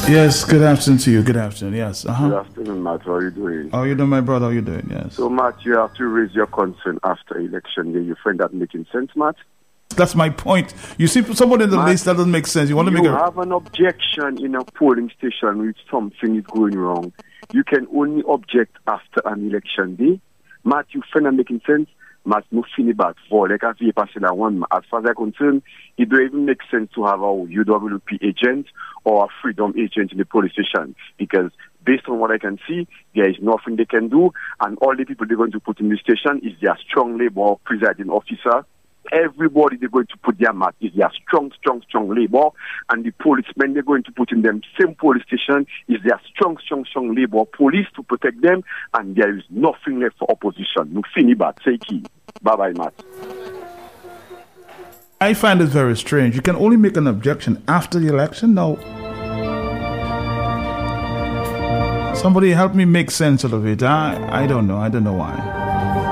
Yes, good afternoon to you. Good afternoon. Yes. Good afternoon, Matt. How are you doing? How are you doing, my brother? How are you doing? Yes. So, Matt, you have to raise your concern after election day. You find that making sense, Matt? That's my point. You see someone in the list that doesn't make sense. You want to make have an objection in a polling station with something is going wrong. You can only object after an election day. Matt, you find that making sense? Matt, no fini bat for like as you pass in one. As far as I'm concerned, it don't even make sense to have a UWP agent or a freedom agent in the police station because based on what I can see, there is nothing they can do, and all the people they're going to put in the station is their strong labor presiding officer. Everybody they're going to put their mat is their strong labor, and the policemen they're going to put in them same police station is their strong labor police to protect them, and there is nothing left for opposition. No fini bat, say key. Bye-bye, Matt. I find it very strange. You can only make an objection after the election? No. Somebody help me make sense out of it. I don't know. I don't know why.